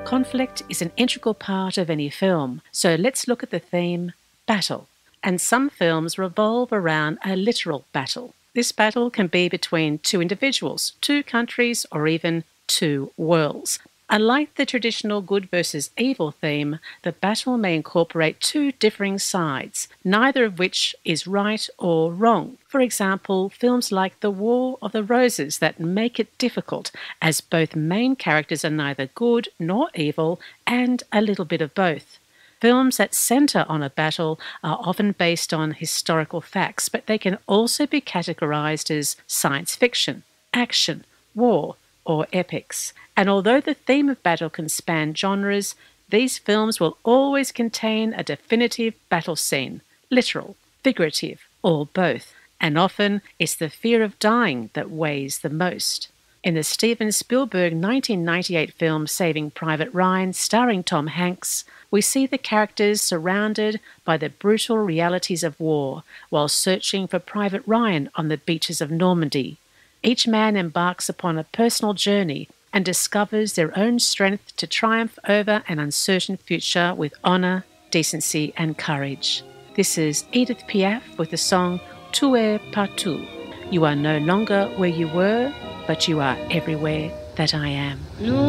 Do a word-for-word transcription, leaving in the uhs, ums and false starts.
Conflict is an integral part of any film, so let's look at the theme battle. And some films revolve around a literal battle. This battle can be between two individuals, two countries, or even two worlds. Unlike the traditional good versus evil theme, the battle may incorporate two differing sides, neither of which is right or wrong. For example, films like The War of the Roses that make it difficult, as both main characters are neither good nor evil, and a little bit of both. Films that centre on a battle are often based on historical facts, but they can also be categorised as science fiction, action, war, or epics. And although the theme of battle can span genres, these films will always contain a definitive battle scene, literal, figurative, or both. And often it's the fear of dying that weighs the most. In the Steven Spielberg nineteen ninety-eight film Saving Private Ryan, starring Tom Hanks, we see the characters surrounded by the brutal realities of war while searching for Private Ryan on the beaches of Normandy. Each man embarks upon a personal journey and discovers their own strength to triumph over an uncertain future with honour, decency and courage. This is Edith Piaf with the song Tu es partout. You are no longer where you were, but you are everywhere that I am.